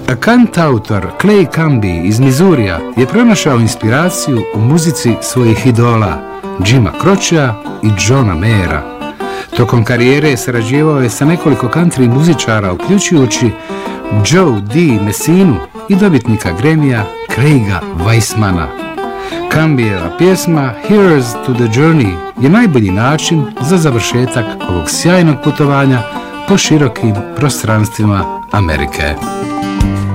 Kantautor Clay Camby iz Mizurija je pronašao inspiraciju u muzici svojih idola Jima Crochea i Johna Mayera. Tokom karijere sarađivao je sa nekoliko country muzičara, uključujući Joe D. Messinu i dobitnika Grammya Craiga Weissmana. Cambyjeva pjesma Here's to the Journey je najbolji način za završetak ovog sjajnog putovanja po širokim prostranstvima Amerike.